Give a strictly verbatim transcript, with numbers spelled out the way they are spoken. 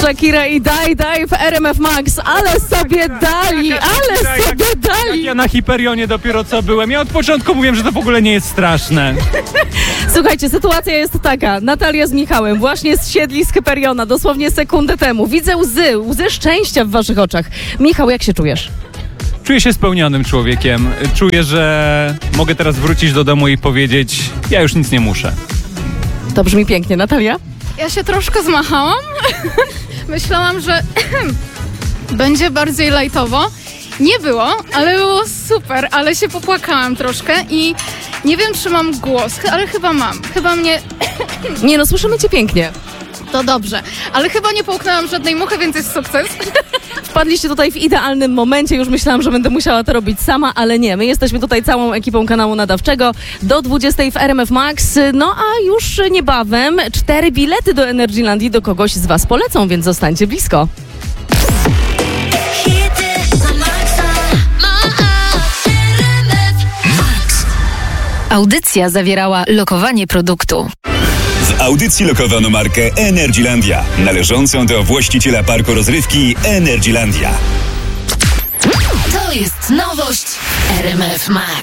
Shakira i Daj Daj w R M F Max, ale sobie dali, ale sobie dali. Ja na Hiperionie dopiero co byłem. Ja od początku mówiłem, że to w ogóle nie jest straszne. Słuchajcie, sytuacja jest taka. Natalia z Michałem właśnie zsiedli z Hyperiona dosłownie sekundę temu. Widzę łzy, łzy szczęścia w waszych oczach. Michał, jak się czujesz? Czuję się spełnionym człowiekiem. Czuję, że mogę teraz wrócić do domu i powiedzieć, ja już nic nie muszę. To brzmi pięknie. Natalia? Ja się troszkę zmachałam. Myślałam, że będzie bardziej lajtowo. Nie było, ale było super, ale się popłakałam troszkę i nie wiem, czy mam głos, ale chyba mam. Chyba mnie... Nie no, słyszymy cię pięknie. To dobrze, ale chyba nie połknęłam żadnej muchy, więc jest sukces. Wpadliście tutaj w idealnym momencie, już myślałam, że będę musiała to robić sama, ale nie. My jesteśmy tutaj całą ekipą kanału nadawczego do dwudziestej w R M F Max, no a już niebawem cztery bilety do Energylandii do kogoś z was polecą, więc zostańcie blisko. Audycja zawierała lokowanie produktu. W audycji lokowano markę Energylandia, należącą do właściciela parku rozrywki Energylandia. To jest nowość R M F Max.